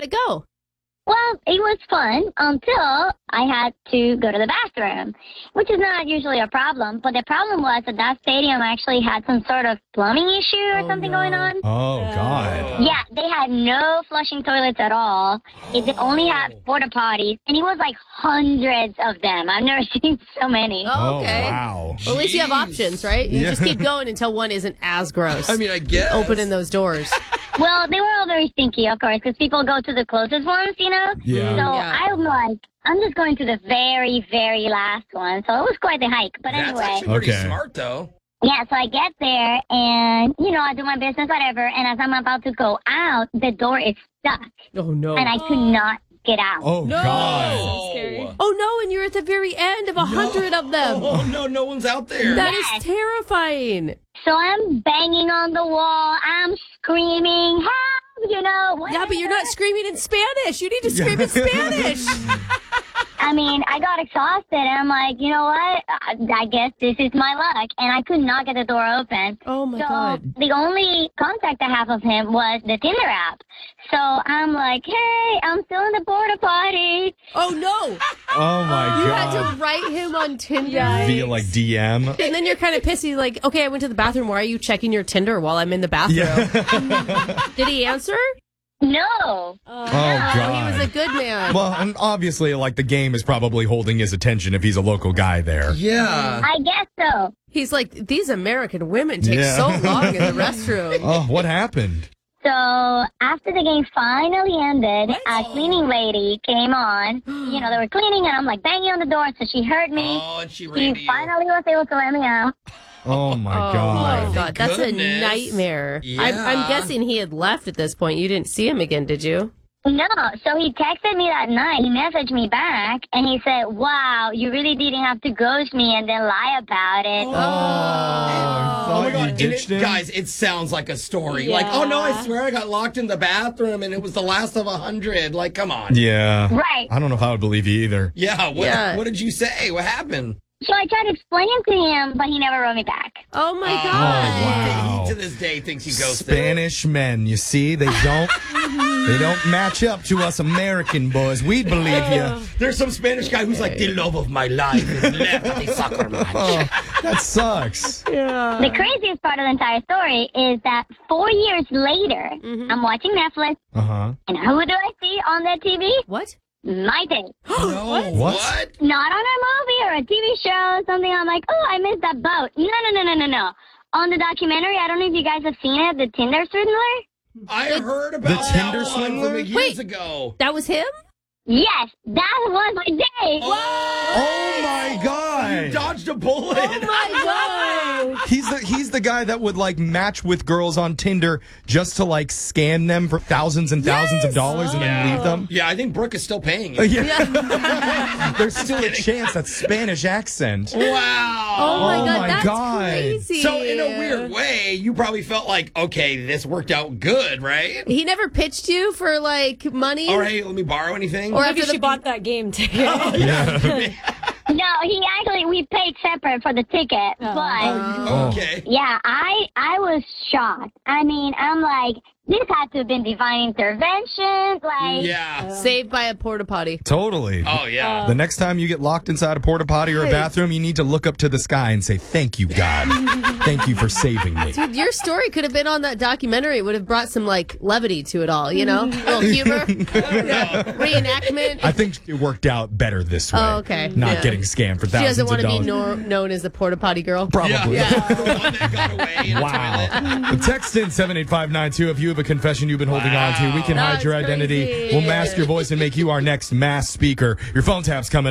how'd it go? Well, it was fun until I had to go to the bathroom, which is not usually a problem. But the problem was that stadium actually had some sort of plumbing issue or something going on. Oh, God. Yeah, they had no flushing toilets at all. It only had porta potties, and it was like hundreds of them. I've never seen so many. Oh, okay. Wow. Well, at least you have options, right? You just keep going until one isn't as gross. I mean, I guess. Opening those doors. Well, they were all very stinky, of course, because people go to the closest ones, you know? Yeah. So I'm like, I'm just going to the very, very last one. So it was quite the hike. But That's anyway. actually pretty Okay. smart, though. Yeah, so I get there and, I do my business, whatever. And as I'm about to go out, the door is stuck. Oh, no. And I could not get out. Oh, God. Oh, Oh, no, and you're at the very end of 100 of them. Oh, no one's out there. That is terrifying. So I'm banging on the wall. I'm screaming, help, Yeah, but you're not screaming in Spanish. You need to scream in Spanish. I mean, I got exhausted, and I'm like, you know what? I guess this is my luck. And I could not get the door open. Oh, my So God. the only contact I have of him was the Tinder app. So I'm like, hey, I'm still in the porta potty. Oh, no. Oh, my You God. had to write him on Tinder. Via, like, DM. And then you're kind of pissy, like, okay, I went to the bathroom. Why are you checking your Tinder while I'm in the bathroom? Yeah. Did he answer? No. Oh, Oh, God. he was a good man. Well, and obviously, like, the game is probably holding his attention if he's a local guy there. Yeah. I guess so. He's like, these American women take Yeah. so long in the restroom. Oh, what happened? So after the game finally ended, a cleaning lady came on. They were cleaning, and I'm like banging on the door, so she heard me. Oh, and she ran to She you. finally was able to let me out. Oh, my Oh, God. my God. That's a Goodness. nightmare. Yeah. I'm guessing he had left at this point. You didn't see him again, did you? No, so he texted me that night. He messaged me back, and he said, wow, you really didn't have to ghost me and then lie about it. Oh my God. And ditched him? guys, it sounds like a story. Like, oh no, I swear I got locked in the bathroom and it was the last of 100. Like, come on. Yeah. Right. I don't know if I would believe you either. Yeah. Yeah. What did you say? What happened? So I tried to explain it to him, but he never wrote me back. Oh, my God. wow. He to this day thinks he ghosted. Spanish men, you see, they don't match up to us American boys. We'd believe you. There's some Spanish guy who's like, the love of my life is left the soccer match. Oh, that sucks. The craziest part of the entire story is that 4 years later, I'm watching Netflix, Uh-huh. and who do I see on that TV? What? My date. No, What? Not on a movie or a TV show or something. I'm like, oh, I missed that boat. No. On the documentary, I don't know if you guys have seen it, The Tinder Swindler. I heard about The that Tinder one swindler? from years ago. That was him? Yes, that was my date. Oh, my God. Dodged a bullet. Oh, my God. He's the guy that would, like, match with girls on Tinder just to, like, scam them for thousands and thousands of dollars and then leave them. Yeah, I think Brooke is still paying you. Yeah. There's still a chance that Spanish accent. Wow. Oh, my Oh, God. my That's God. crazy. So in a weird way, you probably felt like, okay, this worked out good, right? He never pitched you for, like, money? All right, let me borrow anything. Or Maybe after she the bought that game ticket. No, we paid separate for the ticket. But Okay. yeah, I was shocked. I mean, I'm like, this had to have been divine intervention. Like, Yeah. Saved by a porta potty. Totally. Oh, yeah. The next time you get locked inside a porta potty or a bathroom, you need to look up to the sky and say, thank you, God. Thank you for saving me. Dude, your story could have been on that documentary. It would have brought some, like, levity to it all, you know? A little humor. Reenactment. I think it worked out better this way. Oh, okay. Not Yeah. getting scammed for She thousands doesn't want of to be dollars. known as the porta potty girl. Probably. Yeah. The one that got away in a toilet. Wow. Text in 78592 if you have a confession you've been holding on to. We can hide That's your identity. crazy. We'll mask your voice and make you our next mass speaker. Your phone tap's coming